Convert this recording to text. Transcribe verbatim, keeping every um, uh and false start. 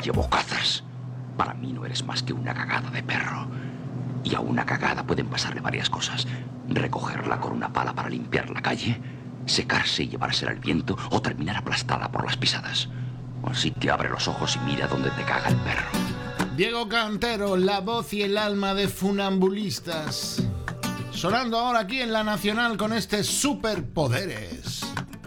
limpia bocazas. Para mí no eres más que una cagada de perro. Y a una cagada pueden pasarle varias cosas. Recogerla con una pala para limpiar la calle, secarse y llevársela al viento, o terminar aplastada por las pisadas. Así que abre los ojos y mira dónde te caga el perro. Diego Cantero, la voz y el alma de Funambulistas. Sonando ahora aquí en La Nacional con este Superpoderes.